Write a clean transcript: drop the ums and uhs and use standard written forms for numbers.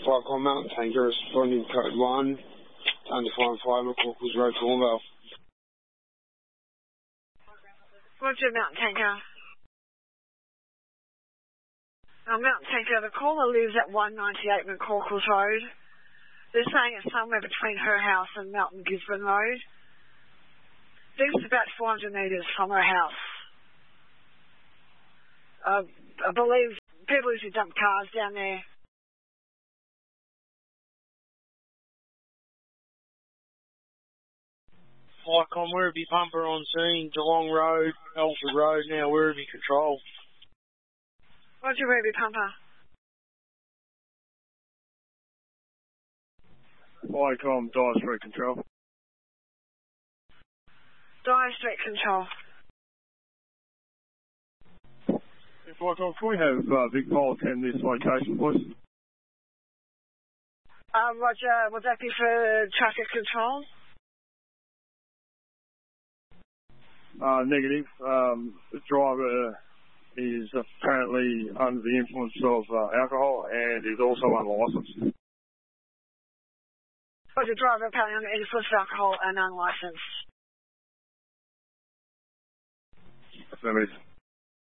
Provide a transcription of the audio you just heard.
Flycom Mountain Tanker responding code 1, under 5 McCawkles Road, Cornwall. Roger, Mountain Tanker. Mountain Tanker, the caller lives at 198 McCawkles Road. They're saying it's somewhere between her house and Mountain Gisborne Road. I think it's about 400 metres from her house. I believe people usually dump cars down there. Flycom, Werribee Pumper on scene, Geelong Road, Alfred Road, now Werribee Control. Roger, Werribee Pumper. Flycom, Dyer Street Control. Dyer Street Control. Flycom, can we have Vic Pole attend this location, please? Roger, would that be for traffic control? Negative. The driver is apparently under the influence of alcohol and is also unlicensed. Roger, driver apparently under the influence of alcohol and unlicensed. Affirmative.